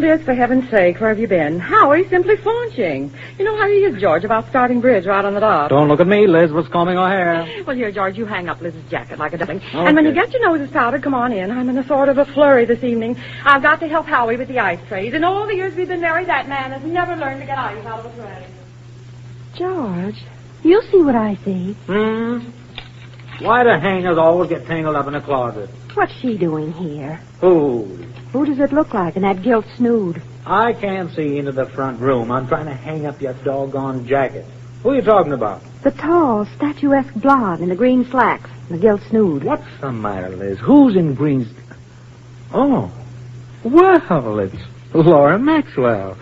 Liz, for heaven's sake, where have you been? Howie's simply flaunching. You know how he is, George, about starting bridge right on the dot. Don't look at me, Liz. What's combing our hair? Well, here, George, you hang up Liz's jacket like a duckling. Okay. And when you get your noses powdered, come on in. I'm in a sort of a flurry this evening. I've got to help Howie with the ice trays. In all the years we've been married, that man has never learned to get ice out of a tray. George, you see what I see. Why do hangers always get tangled up in a closet? What's she doing here? Who? Who does it look like in that gilt snood? I can't see into the front room. I'm trying to hang up your doggone jacket. Who are you talking about? The tall, statuesque blonde in the green slacks and the gilt snood. What's the matter, Liz? Who's in green... Oh. Well, it's Laura Maxwell.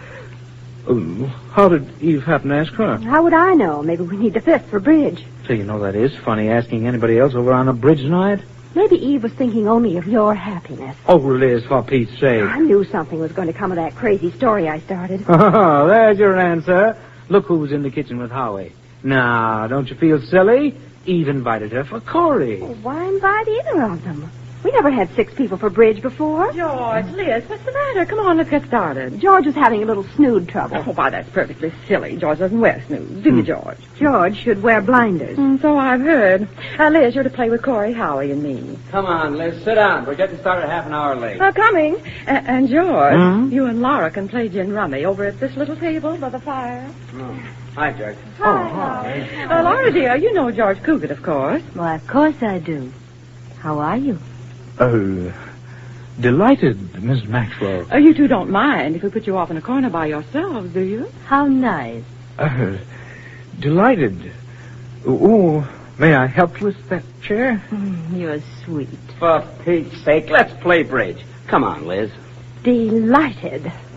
How did Eve happen to ask her? How would I know? Maybe we need the fifth for bridge. So you know that is funny, asking anybody else over on a bridge night? Maybe Eve was thinking only of your happiness. Oh, Liz, for Pete's sake. I knew something was going to come of that crazy story I started. Oh, there's your answer. Look who's in the kitchen with Howie. Now, don't you feel silly? Eve invited her for Corey. Well, why invite either of them? We never had 6 people for bridge before. George, Liz, what's the matter? Come on, let's get started. George was having a little snood trouble. Oh, why, that's perfectly silly. George doesn't wear snoods, do you, George? George should wear blinders. So I've heard. Liz, you're to play with Corey, Howie, and me. Come on, Liz, sit down. We're getting started half an hour late. Coming. And George, you and Laura can play gin rummy over at this little table by the fire. Oh. Hi, George. Hi. Laura, dear, you know George Coogan, of course. Why, of course I do. How are you? Oh, delighted, Miss Maxwell. You two don't mind if we put you off in a corner by yourselves, do you? How nice. Delighted. Oh, may I help you with that chair? You're sweet. For Pete's sake, let's play bridge. Come on, Liz. Delighted.